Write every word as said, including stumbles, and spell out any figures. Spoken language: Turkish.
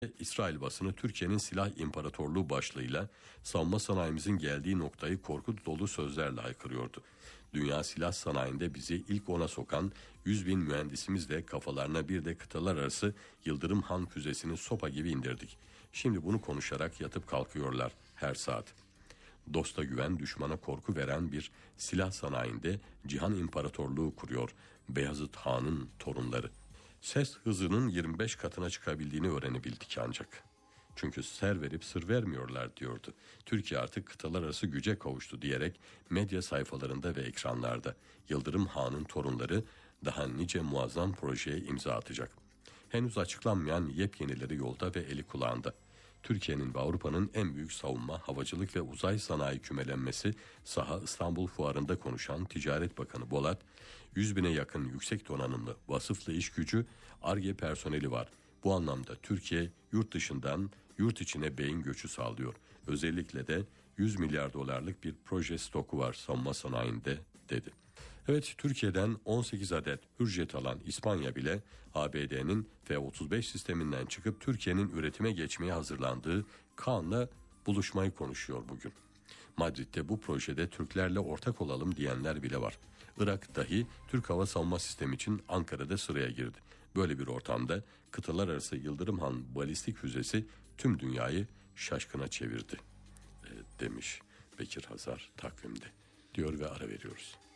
İsrail basını Türkiye'nin silah imparatorluğu başlığıyla savunma sanayimizin geldiği noktayı korku dolu sözlerle haykırıyordu. Dünya silah sanayinde bizi ilk ona sokan yüz bin mühendisimizle kafalarına bir de kıtalar arası Yıldırım Han füzesini sopa gibi indirdik. Şimdi bunu konuşarak yatıp kalkıyorlar her saat. Dosta güven, düşmana korku veren bir silah sanayinde cihan imparatorluğu kuruyor Beyazıt Han'ın torunları. Ses hızının yirmi beş katına çıkabildiğini öğrenebildik ancak. Çünkü ser verip sır vermiyorlar diyordu. Türkiye artık kıtalar arası güce kavuştu diyerek medya sayfalarında ve ekranlarda Yıldırım Han'ın torunları daha nice muazzam projeye imza atacak. Henüz açıklanmayan yepyenileri yolda ve eli kulağında. Türkiye'nin ve Avrupa'nın en büyük savunma, havacılık ve uzay sanayi kümelenmesi saha İstanbul Fuarı'nda konuşan Ticaret Bakanı Bolat, yüz bine yakın yüksek donanımlı vasıflı iş gücü, Ar-Ge personeli var. Bu anlamda Türkiye yurt dışından yurt içine beyin göçü sağlıyor. Özellikle de yüz milyar dolarlık bir proje stoku var savunma sanayinde dedi. Evet, Türkiye'den on sekiz adet Hürjet alan İspanya bile A B D'nin F otuz beş sisteminden çıkıp Türkiye'nin üretime geçmeye hazırlandığı Kaan'la buluşmayı konuşuyor bugün. Madrid'de bu projede Türklerle ortak olalım diyenler bile var. Irak dahi Türk hava savunma sistemi için Ankara'da sıraya girdi. Böyle bir ortamda kıtalar arası Yıldırım Han balistik füzesi tüm dünyayı şaşkına çevirdi e, demiş Bekir Hazar takvimde diyor ve ara veriyoruz.